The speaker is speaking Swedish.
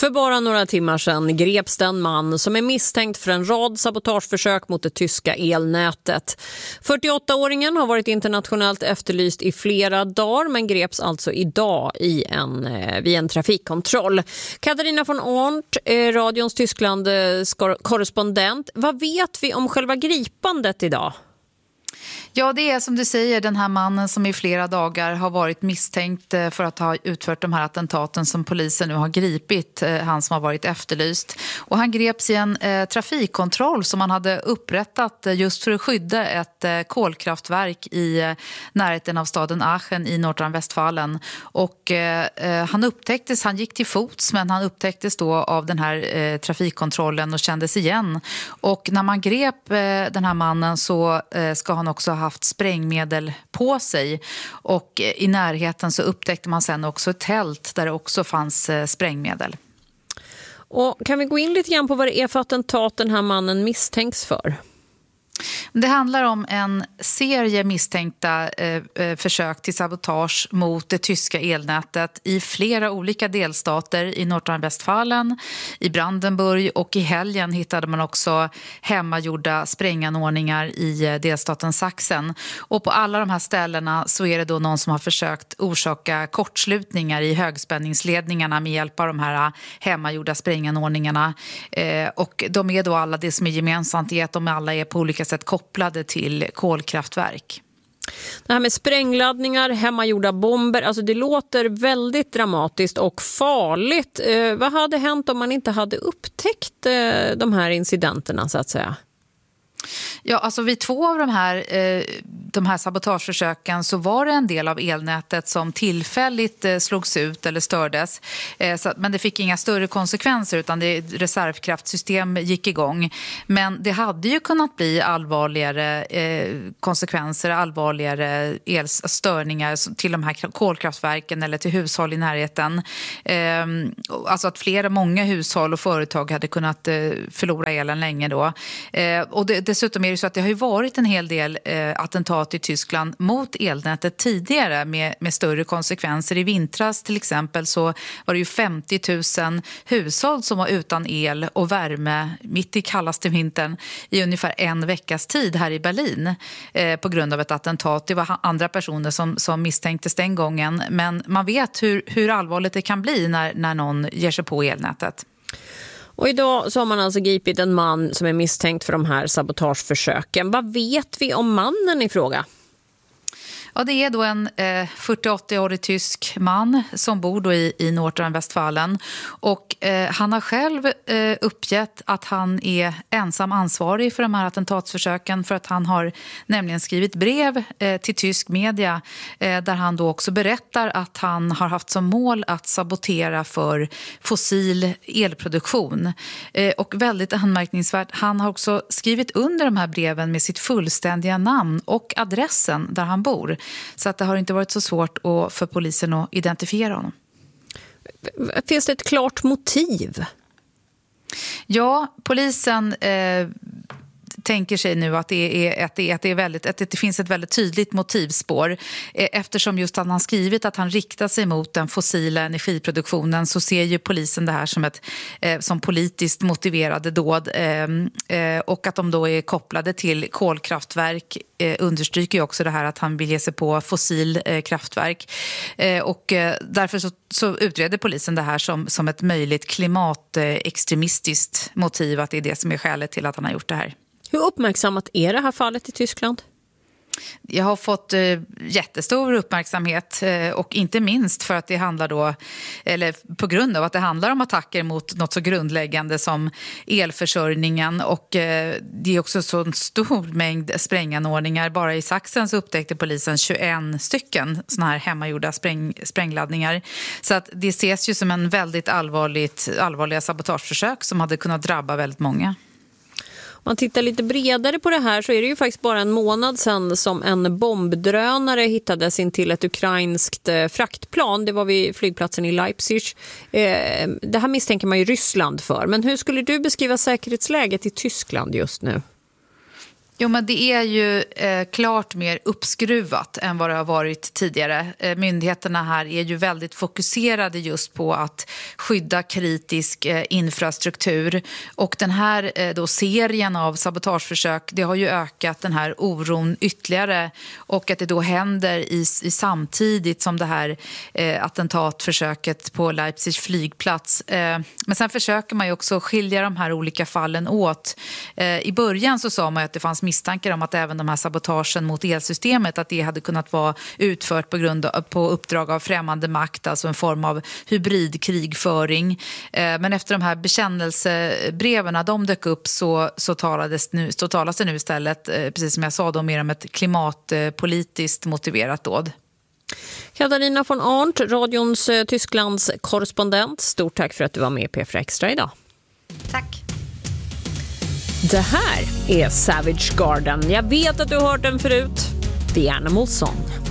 För bara några timmar sedan greps den man som är misstänkt för en rad sabotageförsök mot det tyska elnätet. 48-åringen har varit internationellt efterlyst i flera dagar men greps alltså idag vid en trafikkontroll. Katarina von Arndt, radions Tyskland korrespondent. Vad vet vi om själva gripandet idag? Ja, det är som du säger den här mannen som i flera dagar har varit misstänkt för att ha utfört de här attentaten som polisen nu har gripit, han som har varit efterlyst. Och han greps i en trafikkontroll som man hade upprättat just för att skydda ett kolkraftverk i närheten av staden Aachen i Nordrhein-Westfalen. Och han gick till fots men han upptäcktes då av den här trafikkontrollen och kändes igen. Och när man grep den här mannen så ska han också ha haft sprängmedel på sig och i närheten så upptäckte man sen också ett tält där det också fanns sprängmedel. Och kan vi gå in lite grann på vad det är för attentat den här mannen misstänks för? Det handlar om en serie misstänkta försök till sabotage mot det tyska elnätet i flera olika delstater i Nordrhein-Westfalen, i Brandenburg och i helgen hittade man också hemmagjorda spränganordningar i delstaten Sachsen. Och på alla de här ställena så är det då någon som har försökt orsaka kortslutningar i högspänningsledningarna med hjälp av de här hemmagjorda spränganordningarna. Och de är då alla, det som är gemensamt är att de alla är på olika sätt kopplade till kolkraftverk. Det här med sprängladdningar, hemmagjorda bomber, alltså det låter väldigt dramatiskt och farligt. Vad hade hänt om man inte hade upptäckt de här incidenterna så att säga? Ja, alltså vid 2 av de här sabotageförsöken så var det en del av elnätet som tillfälligt slogs ut eller stördes. Men det fick inga större konsekvenser utan reservkraftsystem gick igång. Men det hade ju kunnat bli allvarligare konsekvenser, allvarligare elstörningar till de här kolkraftverken eller till hushåll i närheten. Alltså att många hushåll och företag hade kunnat förlora elen länge då. Och dessutom är det så att det har ju varit en hel del attentat i Tyskland mot elnätet tidigare med större konsekvenser. I vintras till exempel så var det ju 50 000 hushåll som var utan el och värme mitt i kallaste vintern i ungefär en veckas tid här i Berlin på grund av ett attentat. Det var andra personer som misstänktes den gången, men man vet hur allvarligt det kan bli när någon ger sig på elnätet. Och idag så har man alltså gripit en man som är misstänkt för de här sabotageförsöken. Vad vet vi om mannen i fråga? Ja, det är då en 40-80-årig tysk man som bor då i Nordrhein-Westfalen. Och han har själv uppgett att han är ensam ansvarig för de här attentatsförsöken för att han har nämligen skrivit brev till tysk media där han då också berättar att han har haft som mål att sabotera för fossil elproduktion. Och väldigt anmärkningsvärt, han har också skrivit under de här breven med sitt fullständiga namn och adressen där han bor. Så att det har inte varit så svårt för polisen att identifiera honom. Finns det ett klart motiv? Ja, polisen tänker sig nu att det finns ett väldigt tydligt motivspår. Eftersom just att han skrivit att han riktar sig mot den fossila energiproduktionen så ser ju polisen det här som politiskt motiverade dåd och att de då är kopplade till kolkraftverk understryker ju också det här att han vill ge sig på fossil kraftverk och därför så utreder polisen det här som ett möjligt klimatextremistiskt motiv, att det är det som är skälet till att han har gjort det här. Hur uppmärksammat är det här fallet i Tyskland? Jag har fått jättestor uppmärksamhet och inte minst för att det handlar då, eller på grund av att det handlar om attacker mot något så grundläggande som elförsörjningen och det är också så en stor mängd spränganordningar. Bara i Sachsen så upptäckte polisen 21 stycken såna här hemmagjorda sprängladdningar. Så att det ses ju som en väldigt allvarliga sabotageförsök som hade kunnat drabba väldigt många. Om man tittar lite bredare på det här så är det ju faktiskt bara en månad sedan som en bombdrönare hittades in till ett ukrainskt fraktplan. Det var vid flygplatsen i Leipzig. Det här misstänker man ju Ryssland för. Men hur skulle du beskriva säkerhetsläget i Tyskland just nu? Jo, men det är ju klart mer uppskruvat än vad det har varit tidigare. Myndigheterna här är ju väldigt fokuserade just på att skydda kritisk infrastruktur. Och den här då serien av sabotageförsök, det har ju ökat den här oron ytterligare. Och att det då händer i samtidigt som det här attentatförsöket på Leipzigs flygplats. Men sen försöker man ju också skilja de här olika fallen åt. I början så sa man att det fanns misstankar om att även de här sabotagen mot elsystemet, att det hade kunnat vara utfört på uppdrag av främmande makt, alltså en form av hybridkrigföring. Men efter de här bekännelsebreven, de dök upp, så talas det nu istället, precis som jag sa då, mer om ett klimatpolitiskt motiverat dåd. Katarina von Arndt, radions Tysklands korrespondent. Stort tack för att du var med i P4 Extra idag. Tack. Det här är Savage Garden. Jag vet att du har hört den förut. The Animal Song.